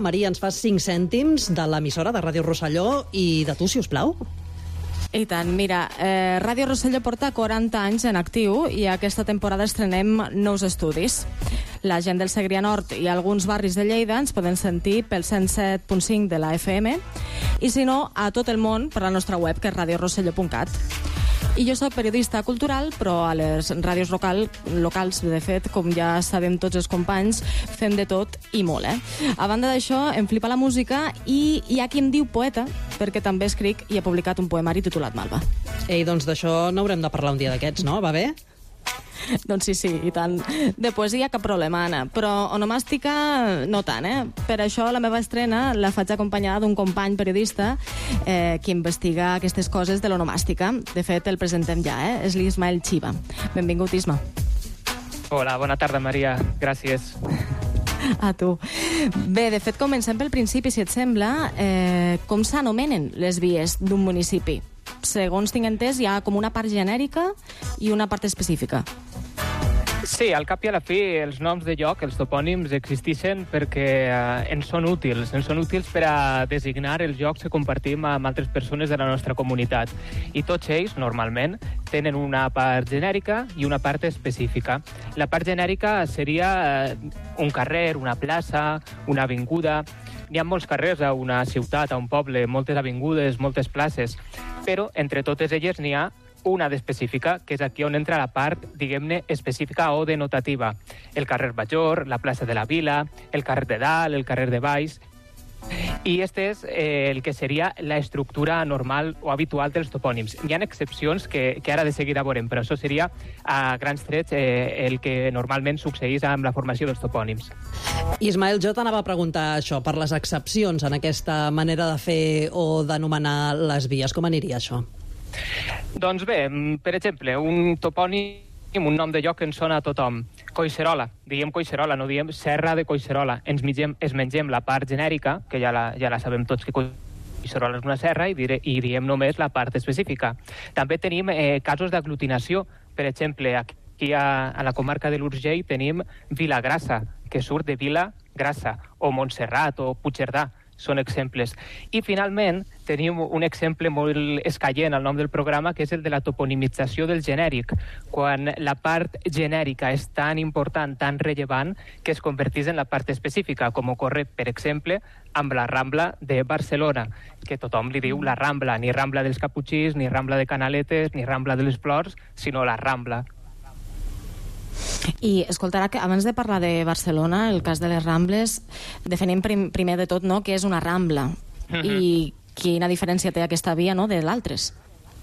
Maria, ens fas 5 cèntims de l'emissora de Ràdio Rosselló i de tu, si us plau. I tant, mira, Ràdio Rosselló porta 40 anys en actiu i aquesta temporada estrenem nous estudis. La gent del Segrià Nord i alguns barris de Lleida ens poden sentir pel 107.5 de la FM i, si no, a tot el món per la nostra web, que és radiorosselló.cat. I jo soc periodista cultural, però a les ràdios locals, de fet, com ja sabem tots els companys, fem de tot i molt, A banda d'això, em flipa la música i hi ha qui em diu poeta, perquè també escric i he publicat un poemari titulat Malva. Ei, doncs d'això n'haurem de parlar un dia d'aquests, no? Va bé? Doncs sí, i tant. De poesia cap problema, Anna, però onomàstica no tant, Per això la meva estrena la faig acompanyada d'un company periodista que investiga aquestes coses de l'onomàstica. De fet, el presentem ja, És l'Ismael Chiva. Benvingut, Isma. Hola, bona tarda, Maria. Gràcies. A tu. Bé, de fet, comencem pel principi, si et sembla. Com s'anomenen les vies d'un municipi? Segons tinc entès, hi ha com una part genèrica i una part específica. Sí, al cap i a la fi, els noms de lloc, els topònims, existeixen perquè ens són útils. Ens són útils per a designar els llocs que compartim amb altres persones de la nostra comunitat. I tots ells, normalment, tenen una part genèrica i una part específica. La part genèrica seria un carrer, una plaça, una avinguda. N'hi ha molts carrers a una ciutat, a un poble, moltes avingudes, moltes places, però entre totes elles n'hi ha una d'específica, que és aquí on entra la part, diguem-ne, específica o denotativa. El carrer Major, la plaça de la Vila, el carrer de Dalt, el carrer de Baix. I este és el que seria la estructura normal o habitual dels topònims. Hi ha excepcions que ara de seguida veurem, però això seria a grans trets el que normalment succeeix amb la formació dels topònims. Ismael, jo t'anava a preguntar això, per les excepcions en aquesta manera de fer o d'anomenar les vies. Com aniria això? Doncs bé, per exemple, un topònim, un nom de lloc que ens sona a tothom. Collserola. Diem Collserola, no diem Serra de Collserola. Ens mengem la part genèrica, que ja la sabem tots que Collserola és una serra, i diem només la part específica. També tenim casos d'aglutinació. Per exemple, aquí a la comarca de l'Urgell tenim Vilagrassa, que surt de Vila Grassa, o Montserrat, o Puigcerdà. Són exemples. I, finalment, tenim un exemple molt escaient al nom del programa, que és el de la toponimització del genèric, quan la part genèrica és tan important, tan rellevant, que es converteix en la part específica, com ocorre, per exemple, amb la Rambla de Barcelona, que tothom li diu la Rambla, ni Rambla dels Caputxins, ni Rambla de Canaletes, ni Rambla de les Flors, sinó la Rambla. I, escoltarà, que abans de parlar de Barcelona, el cas de les Rambles, definim primer de tot, què és una Rambla i quina diferència té aquesta via de l'altres.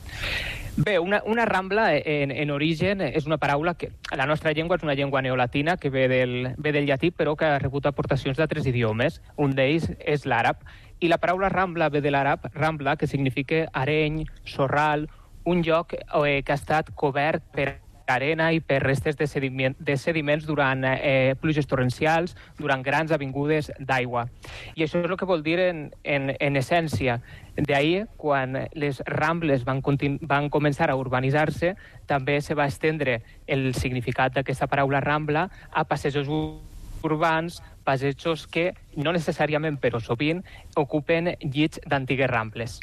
Bé, una Rambla en origen és una paraula que la nostra llengua és una llengua neolatina que ve del llatí, però que ha rebut aportacions d'altres idiomes. Un d'ells és l'àrab. I la paraula Rambla ve de l'àrab Rambla, que significa areny, sorral, un lloc que ha estat cobert per arena i per restes de sediments durant pluges torrencials, durant grans avingudes d'aigua. I això és el que vol dir en essència. D'ahir, quan les Rambles van començar a urbanitzar-se, també se va estendre el significat d'aquesta paraula Rambla a passejos urbans, passejos que no necessàriament, però sovint, ocupen llits d'antigues Rambles.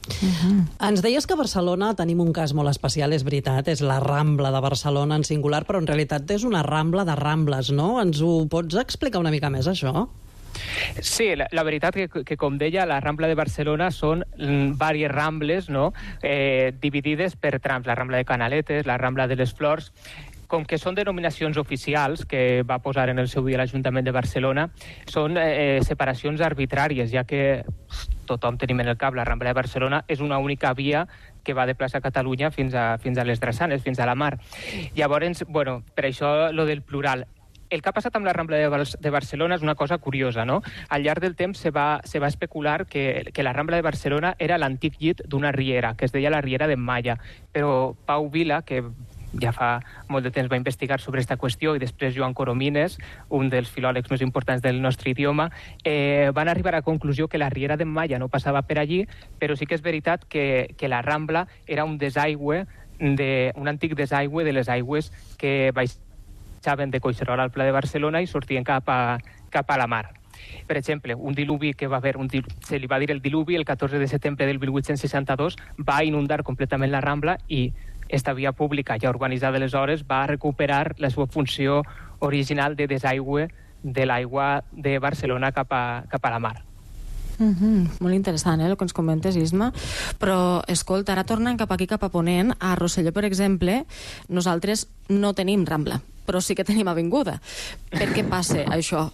Ens deies que a Barcelona tenim un cas molt especial, és veritat, és la Rambla de Barcelona en singular, però en realitat és una Rambla de Rambles, no? Ens ho pots explicar una mica més, això? Sí, la veritat que com deia, la Rambla de Barcelona són diverses Rambles, dividides per trams. La Rambla de Canaletes, la Rambla de les Flors. Com que són denominacions oficials que va posar en el seu dia l'Ajuntament de Barcelona, són separacions arbitràries, ja que tothom tenim en el cap la Rambla de Barcelona és una única via que va de plaça Catalunya fins a les Drassanes, fins a la mar. Llavors, per això lo del plural. El que ha passat amb la Rambla de Barcelona és una cosa curiosa, no? Al llarg del temps se va especular que la Rambla de Barcelona era l'antic llit d'una riera, que es deia la riera d'en Malla, però Pau Vila, que ja fa molt de temps va investigar sobre aquesta qüestió, i després Joan Coromines, un dels filòlegs més importants del nostre idioma, van arribar a la conclusió que la riera d'en Malla no passava per allí, però sí que és veritat que la Rambla era un desaigüe, un antic desaigüe de les aigües que baixaven de Collserola al Pla de Barcelona i sortien cap a la mar. Per exemple, un diluvi que va haver, se li va dir el diluvi, el 14 de setembre del 1862, va inundar completament la Rambla i esta via pública ja urbanitzada aleshores va recuperar la seva funció original de desaigüe de l'aigua de Barcelona cap a la mar. Molt interessant, el que ens comentes, Isma. Però, escolta, ara tornant cap aquí, cap a Ponent, a Rosselló, per exemple, nosaltres no tenim Rambla, però sí que tenim avinguda. Per què passa això?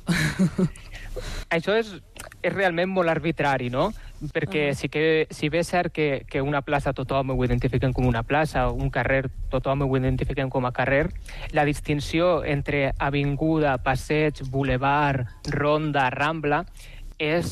Això és realment molt arbitrari, no? Perquè si bé és cert que una plaça tothom ho identifiquen com una plaça, un carrer tothom ho identifiquen com a carrer, la distinció entre avinguda, passeig, bulevard, ronda, Rambla, és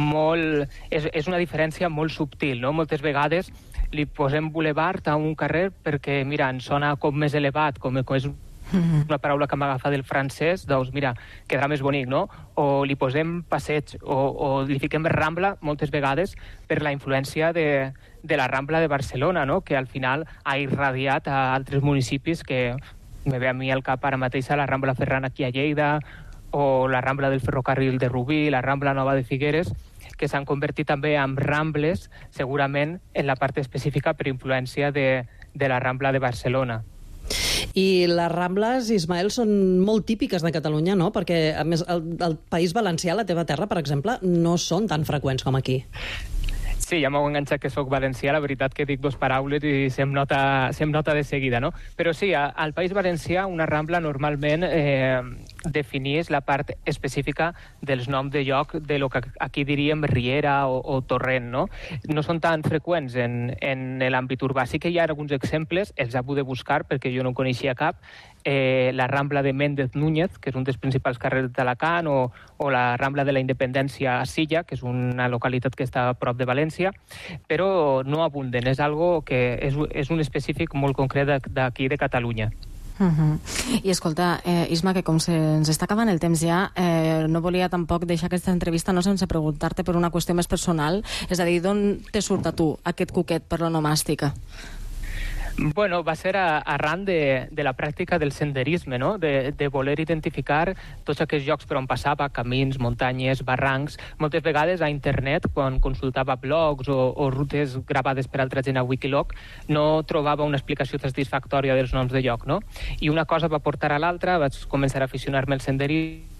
una diferència molt subtil, no? Moltes vegades li posem bulevard a un carrer perquè, mira, ens sona com més elevat, com és una paraula que m'agafa del francès, doncs mira, quedarà més bonic, no? O li posem passeig, o li fiquem Rambla moltes vegades per la influència de la Rambla de Barcelona, no? Que al final ha irradiat a altres municipis que me ve a mi al cap ara mateix a la Rambla Ferran aquí a Lleida, o la Rambla del Ferrocarril de Rubí, la Rambla Nova de Figueres, que s'han convertit també en rambles, segurament en la part específica per influència de la Rambla de Barcelona. I les Rambles, Ismael, són molt típiques de Catalunya, no? Perquè, a més, al País Valencià, la teva terra, per exemple, no són tan freqüents com aquí. Sí, ja m'ho enganxat que sóc valencià, la veritat que dic dos paraules i se'm nota de seguida, no? Però sí, al País Valencià una Rambla normalment definís la part específica dels noms de lloc de lo que aquí diríem riera o torrent, no? No són tan freqüents en l'àmbit urbà. Sí que hi ha alguns exemples, els he hagut de buscar perquè jo no coneixia cap, la Rambla de Méndez Núñez, que és un dels principals carrers d'Alacant, o la Rambla de la Independència a Silla, que és una localitat que està a prop de València, però no abunden, és algo que és un específic molt concret d'aquí de Catalunya. I escolta, Isma, que com se'ns està acabant el temps ja, no volia tampoc deixar aquesta entrevista no sense preguntar-te per una qüestió més personal, és a dir, d'on te surt a tu aquest cuquet per l'onomàstica? Bueno, va ser arran de la pràctica del senderisme, no? De voler identificar tots aquests llocs per on passava, camins, muntanyes, barrancs. Moltes vegades a internet, quan consultava blogs o rutes gravades per altra gent a Wikiloc, no trobava una explicació satisfactòria dels noms de lloc, no? I una cosa va portar a l'altra, vaig començar a aficionar-me al senderisme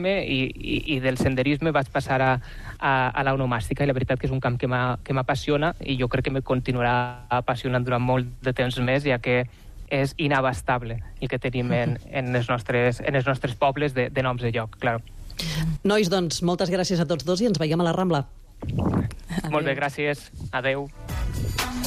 i del senderisme vaig passar a l'onomàstica, i la veritat que és un camp que m'apassiona i jo crec que me continuarà apassionant durant molt de temps més, ja que és inabastable el que tenim en els nostres pobles de noms de lloc, clar. Nois, doncs, moltes gràcies a tots dos i ens veiem a la Rambla. Molt bé, gràcies. Adeu.